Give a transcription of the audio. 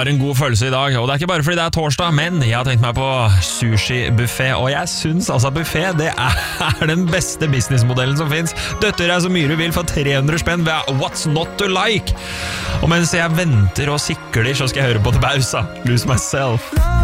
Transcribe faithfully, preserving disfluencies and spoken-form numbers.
har en god følelse i dag, og det er ikke bare fordi det er torsdag, men jeg har tenkt meg på sushi-buffet, og jeg synes altså buffet, det er den beste businessmodellen som finnes. Døtter deg så mye du vil for tre hundre spenn ved What's Not To Like. Og mens jeg venter og sikler, så skal jeg høre på The Bausa, Lose Myself.